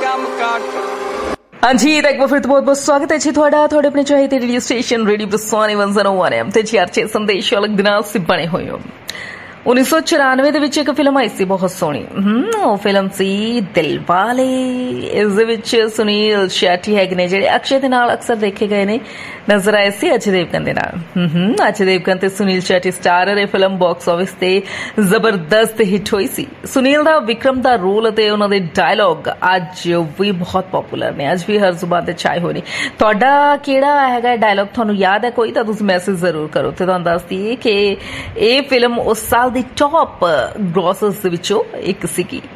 हाँ जी, एक बार फिर तो बहुत बहुत स्वागत है जी थोड़ा थोड़े अपने चाहते रेडियो स्टेशन रेडियो प्रसानी 101 एम ते जी अर्चे संदेश अलग दिनां से बने हुए हो 1994 ਦੇ ਵਿੱਚ ਇੱਕ ਫਿਲਮ ਆਈ ਸੀ ਬਹੁਤ ਸੋਹਣੀ ਉਹ ਫਿਲਮ ਸੀ ਦਿਲਵਾਲੇ। ਇਸ ਦੇ ਵਿੱਚ ਸੁਨੀਲ ਸ਼ੈਟੀ ਹੈਗੇ ਨੇ ਜਿਹੜੇ ਅਕਸ਼ੇ ਦੇ ਨਾਲ ਅਕਸਰ ਦੇਖੇ ਗਏ ਨੇ, ਨਜ਼ਰ ਆਏ ਸੀ ਅਜੇ ਦੇਵਗਨ ਦੇ ਨਾਲ। ਅਜੇ ਦੇਵਗਨ ਤੇ ਸੁਨੀਲ ਸ਼ੈਟੀ ਸਟਾਰਰ ਇਹ ਫਿਲਮ ਬਾਕਸ ਆਫਿਸ ਤੇ ਜ਼ਬਰਦਸਤ ਹਿੱਟ ਹੋਈ ਸੀ। ਸੁਨੀਲ ਦਾ ਵਿਕਰਮ ਦਾ ਰੋਲ ਅਤੇ ਉਹਨਾਂ ਦੇ ਡਾਇਲੌਗ ਅੱਜ ਵੀ ਬਹੁਤ ਪਪੂਲਰ ਨੇ, ਅੱਜ ਵੀ ਹਰ ਜ਼ੁਬਾਨ ਤੇ ਛਾਏ ਹੋਏ ਨੇ। ਤੁਹਾਡਾ ਕਿਹੜਾ ਹੈਗਾ ਡਾਇਲੌਗ ਤੁਹਾਨੂੰ ਯਾਦ ਹੈ ਕੋਈ ਤਾਂ ਤੁਸੀਂ ਮੈਸੇਜ ਜ਼ਰੂਰ ਕਰੋ ਤੇ ਤੁਹਾਨੂੰ ਦੱਸ ਦਈਏ ਕਿ ਇਹ ਫਿਲਮ ਉਸ ਸਾਲ ਦੀ ਟੌਪ ਗ੍ਰੋਸਰਸ ਦੇ ਵਿੱਚੋਂ ਇੱਕ ਸੀਗੀ।